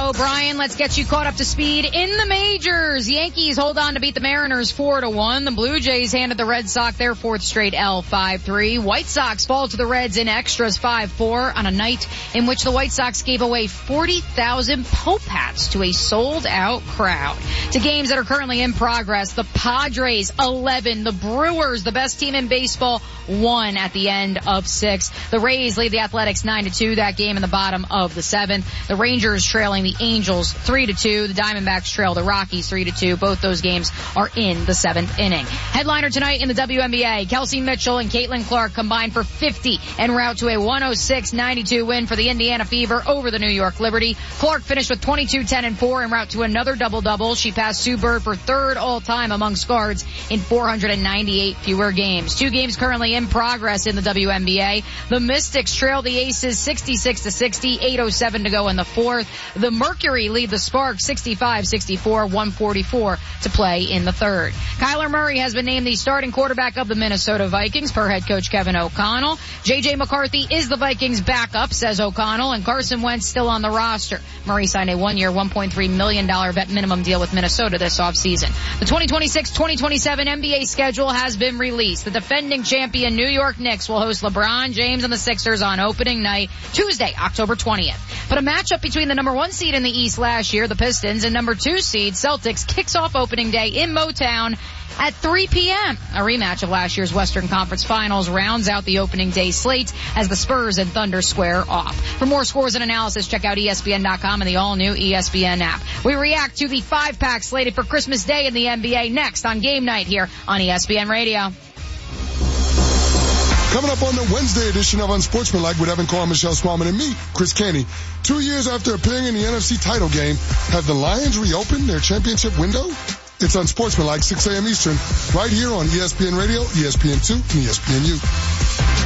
go, Brian. Let's get you caught up to speed in the majors. Yankees hold on to beat the Mariners 4-1. The Blue Jays handed the Red Sox their fourth straight L 5-3. White Sox fall to the Reds in extras 5-4 on a night in which the White Sox gave away 40,000 Pope hats to a sold-out crowd. To games that are currently in progress, the Padres 11, the Brewers, the best team in baseball, 1 at the end of 6. The Rays lead the Athletics 9-2. That game in the bottom of the 7th. The Rangers trailing the Angels 3-2. The Diamondbacks trail the Rockies 3-2. Both those games are in the 7th inning. Headliner tonight in the WNBA, Kelsey Mitchell and Caitlin Clark combined for 50 en route to a 106-92 win for the Indiana Fever over the New York Liberty. Clark finished with 22, 10, and 4 en route to another double-double. She passed Sue Bird for third all-time amongst guards in 498 fewer games. 2 games currently in progress in the WNBA. The Mystics trail the Aces 66-60, 8:07 to go in the 4th. The Mercury lead the Sparks 65-64, 144 to play in the 3rd. Kyler Murray has been named the starting quarterback of the Minnesota Vikings per head coach Kevin O'Connell. J.J. McCarthy is the Vikings' backup, says O'Connell, and Carson Wentz still on the roster. Murray signed a 1-year, $1.3 million vet minimum deal with Minnesota this offseason. The 2026-2027 NBA schedule has been released. The defending champion New York Knicks will host LeBron James and the Sixers on opening night, Tuesday, October 20th. But a matchup between the number 1 seed in the East last year, the Pistons, and number 2 seed, Celtics, kicks off opening day in Motown at 3 p.m. A rematch of last year's Western Conference Finals rounds out the opening day slate as the Spurs and Thunder square off. For more scores and analysis, check out ESPN.com and the all-new ESPN app. We react to the 5-pack slated for Christmas Day in the NBA next on Game Night here on ESPN Radio. Coming up on the Wednesday edition of Unsportsmanlike with Evan Carr, Michelle Smallman, and me, Chris Caney. 2 years after appearing in the NFC title game, have the Lions reopened their championship window? It's Unsportsmanlike, 6 a.m. Eastern, right here on ESPN Radio, ESPN2, and ESPNU.